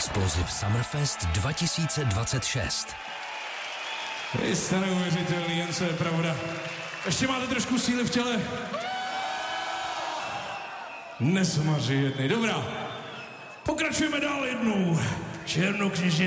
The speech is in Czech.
Explosive Summerfest 2026. Vy jste neuvěřitelný, jen co je pravda. Ještě máte trošku síly v těle? Nesmaři jedny, dobrá. Pokračujeme dál jednou. Černokněžně